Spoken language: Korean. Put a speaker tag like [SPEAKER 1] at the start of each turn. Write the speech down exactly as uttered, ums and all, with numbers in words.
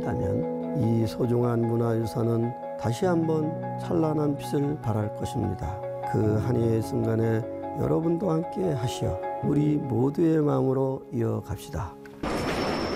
[SPEAKER 1] 있다면 이 소중한 문화유산은 다시 한번 찬란한 빛을 발할 것입니다. 그 한 해의 순간에 여러분도 함께 하시어 우리 모두의 마음으로 이어갑시다.